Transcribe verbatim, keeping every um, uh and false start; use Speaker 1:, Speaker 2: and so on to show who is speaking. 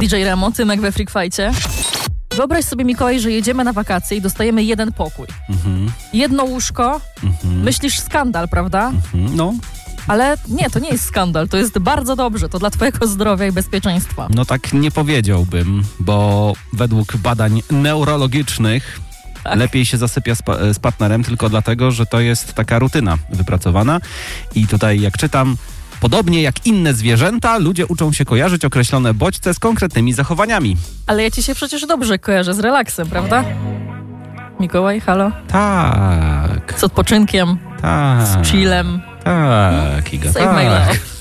Speaker 1: D J Remo, Tymek we Freak Fightcie. Wyobraź sobie, Mikołaj, że jedziemy na wakacje i dostajemy jeden pokój. Mhm. Jedno łóżko. Mhm. Myślisz skandal, prawda?
Speaker 2: Mhm. No.
Speaker 1: Ale nie, to nie jest skandal, to jest bardzo dobrze, to dla twojego zdrowia i bezpieczeństwa.
Speaker 2: No tak nie powiedziałbym, bo według badań neurologicznych tak. lepiej się zasypia z, pa- z partnerem tylko dlatego, że to jest taka rutyna wypracowana i tutaj jak czytam, podobnie jak inne zwierzęta, ludzie uczą się kojarzyć określone bodźce z konkretnymi zachowaniami.
Speaker 1: Ale ja ci się przecież dobrze kojarzę z relaksem, prawda? Mikołaj, halo?
Speaker 2: Tak.
Speaker 1: Z odpoczynkiem.
Speaker 2: Tak.
Speaker 1: Z chillem.
Speaker 2: Tak, Iga,
Speaker 1: Save
Speaker 2: tak.
Speaker 1: my life.